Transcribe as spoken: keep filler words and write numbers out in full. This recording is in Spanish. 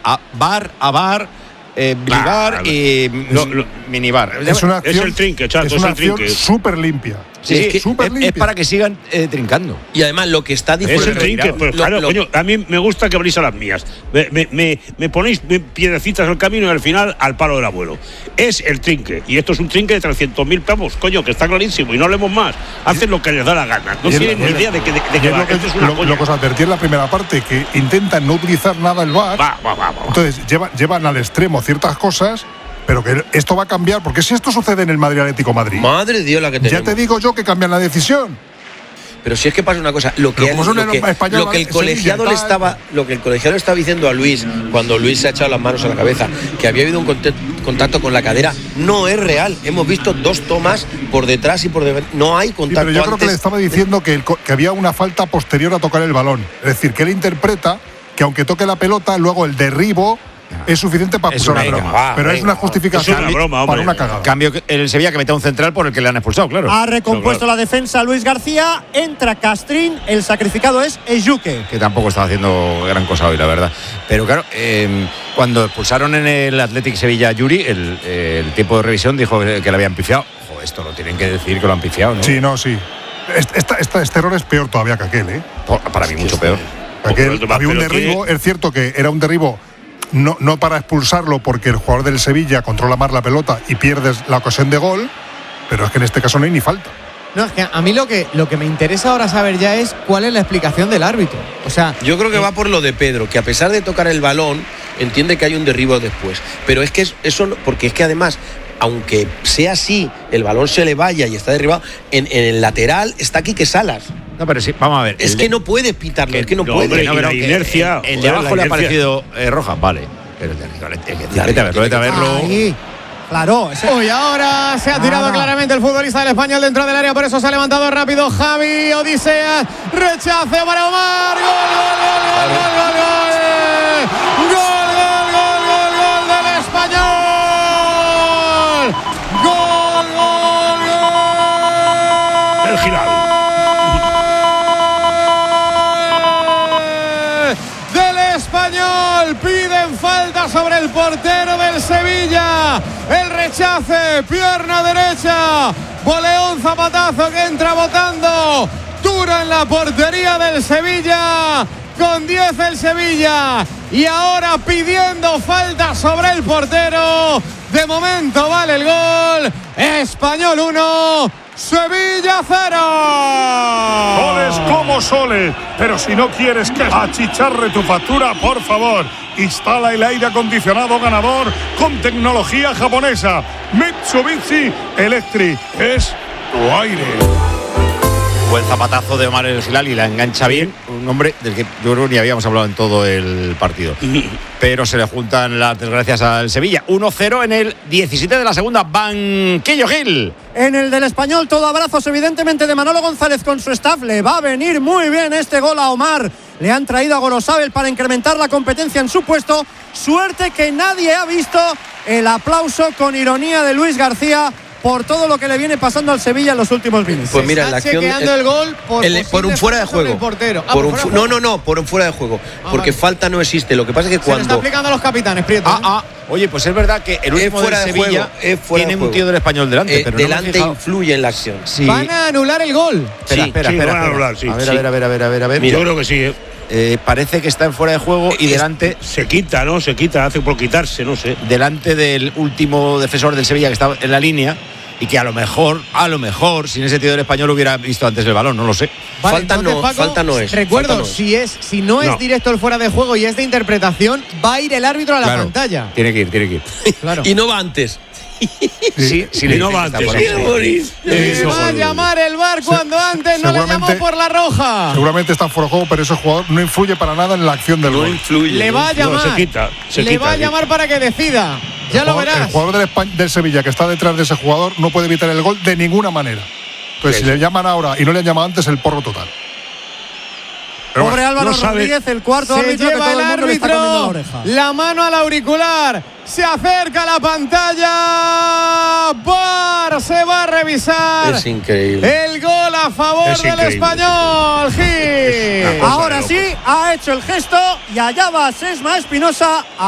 a bar, a bar, eh, bilibar Claro. y Lo- lo- minibar. Es una acción, Es el trinque, chato, es es una el acción trinque. súper limpia. Sí, es sí, que es, súper es limpia. para que sigan eh, trincando. Y además lo que está Es diciendo el trinque, pero lo- claro, lo- coño, a mí me gusta que abrís a las mías. Me, me, me, me ponéis piedrecitas en el camino y al final al palo del abuelo. Es el trinque. Y esto es un trinque de trescientos mil pavos, coño, que está clarísimo. Y no hablemos más. Hacen lo que les da la gana. No Y es tienen lo- ni idea de que, de, de Y que es va. lo que, Esto es una lo- coña. lo que os advertí en la primera parte, que intentan no utilizar nada el V A R. Va, va, va, va. Entonces llevan, llevan al extremo ciertas cosas, pero que esto va a cambiar, porque si esto sucede en el Madrid Atlético Madrid, Madre de Dios la que tenemos. ya te digo yo que cambian la decisión. Pero si es que pasa una cosa, lo que, Pero como son lo el que, español, lo que el Sevilla, colegiado le tal. estaba, lo que el colegiado le estaba diciendo a Luis cuando Luis se ha echado las manos a la cabeza, que había habido un conte- contacto con la cadera, no es real. Hemos visto dos tomas por detrás y por detrás. No hay Sí, contacto. pero yo creo que le antes. estaba diciendo que, el co- que había una falta posterior a tocar el balón. Es decir, que él interpreta que aunque toque la pelota, luego el derribo es suficiente para Es acusar una a broma, broma. va, Pero es venga, una va. justificación Es una broma, para hombre. una cagada. Cambio que el Sevilla que mete a un central por el que le han expulsado, claro. Ha recompuesto Claro. la defensa Luis García, entra Castrín, el sacrificado es Ejuke. Que tampoco estaba haciendo gran cosa hoy, la verdad. Pero claro, eh, cuando expulsaron en el Athletic Sevilla a Yuri, el, eh, el tiempo de revisión dijo que, que le habían pifiado. Ojo, esto lo tienen que decir que lo han pifiado, ¿no? Sí, no, sí. Este, esta- esta- este error es peor todavía que aquel, ¿eh? Por- para mí mucho peor. Aquel, Pero- había un pero derribo, que- es cierto que era un derribo no, no para expulsarlo porque el jugador del Sevilla controla más la pelota y pierdes la ocasión de gol, pero es que en este caso no hay ni falta. No, es que a mí lo que, lo que me interesa ahora saber ya es cuál es la explicación del árbitro. O sea, Yo creo que va por lo de Pedro, que a pesar de tocar el balón, entiende que hay un derribo después. Pero es que es- eso, no- porque es que además, aunque sea así, el balón se le vaya y está derribado, en, en el lateral está Quique Salas. No, pero sí, vamos a ver. Es el que de- no puedes pitarlo, es que no, no, puede. hombre, no, y pero la que inercia, El, el joder, de abajo la le ha inercia. parecido eh, roja, vale. Pero el de arriba, el que- el que- La vete a verlo, vete a verlo. Ahí. Claro, ese- Uy, ahora se ha tirado Ahora. claramente el futbolista del Español dentro del área, por eso se ha levantado rápido Javi Odisea. Rechace para Omar. Gol, gol, gol, gol, gol, gol, gol. Gol, gol, gol, gol, gol del Español. Gol, gol, gol. El Girado. Del Español, piden falta sobre el portero del Sevilla. El rechace, pierna derecha, voleón zapatazo que entra botando. Duro en la portería del Sevilla. Con diez el Sevilla. Y ahora pidiendo falta sobre el portero. De momento vale el gol. Español uno, Sevilla cero. Soles como soles, pero si no quieres que achicharre tu factura, por favor, instala el aire acondicionado ganador con tecnología japonesa. Mitsubishi Electric es tu aire. Buen zapatazo de Omar El Gilal y la engancha bien. Un hombre del que yo creo que ni habíamos hablado en todo el partido. Pero se le juntan las desgracias al Sevilla. uno cero en el diecisiete de la segunda. Banquillo Gil. En el del Español, todo abrazos evidentemente de Manolo González con su staff. Le va a venir muy bien este gol a Omar. Le han traído a Gorosabel para incrementar la competencia en su puesto. Suerte que nadie ha visto el aplauso con ironía de Luis García por todo lo que le viene pasando al Sevilla en los últimos minutos. Pues mira, en la Está acción chequeando el gol por, el- por un posible fuera de falta sobre juego. el portero. Ah, Por un fuera fu- de no, juego. no, no, por un fuera de juego. Ah, porque vale. falta no existe. Lo que pasa es que Se le está cuando. aplicando a los capitanes, Prieto. Ah, ¿eh? ah. Oye, pues es verdad que el último fuera del de Sevilla juego, es fuera tiene de un juego. tío del Español delante. Eh, pero no me he delante fijado. influye en la acción. Sí. Van a anular el gol. Espera, Sí, espera, sí, espera. lo van a espera. anular, sí, a ver, sí. a ver, a ver, a ver, a ver, a ver. Yo creo que sí, ¿eh? Eh, parece que está en fuera de juego y Es- delante, Se quita, ¿no? Se quita, hace por quitarse, no sé. delante del último defensor del Sevilla que está en la línea y que a lo mejor, a lo mejor, sin ese tío del Español hubiera visto antes el balón, no lo sé. Vale, Falta entonces, no, Paco, falta no es, Recuerdo, falta no es. si es si no es No. directo el fuera de juego y es de interpretación, va a ir el árbitro a la Claro, pantalla. Tiene que ir, tiene que ir. Claro. Y no va antes. Sí, sí, Y le no dicen va que está antes, por sí, ahí. Boris. Le Eso, va a joder. llamar el V A R cuando antes no le llamó seguramente- por la roja. Seguramente está fuera de juego, pero ese jugador no influye para nada en la acción del No gol. influye. Le va a No, llamar. se quita, se le quita, va a sí. llamar para que decida. Ya el lo jugador, verás. El jugador del, Espa- del Sevilla que está detrás de ese jugador no puede evitar el gol de ninguna manera. Entonces, Sí, si sí. le llaman ahora y no le han llamado antes, el porro total. Pero Pobre bueno, Álvaro no sabe- Rodríguez, el cuarto Se árbitro que lleva todo el el mundo le está comiendo la árbitro, oreja. la mano al auricular, se acerca a la pantalla, V A R se va a revisar Es increíble. el gol a favor Es del increíble. Español. Gil. una cosa Ahora de sí, ha hecho el gesto y allá va Sesma Espinosa.